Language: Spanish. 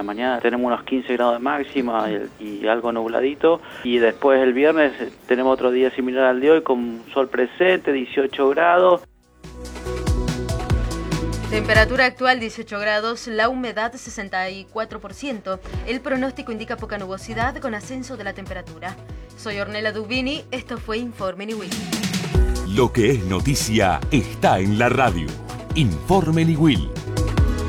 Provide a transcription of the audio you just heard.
mañana tenemos unos 15 grados de máxima y algo nubladito. Y después el viernes tenemos otro día similar al de hoy con sol presente, 18 grados. Temperatura actual 18 grados, la humedad 64%. El pronóstico indica poca nubosidad con ascenso de la temperatura. Soy Ornella Dubini, esto fue Informe Niwil. Lo que es noticia está en la radio. Informe Niwil.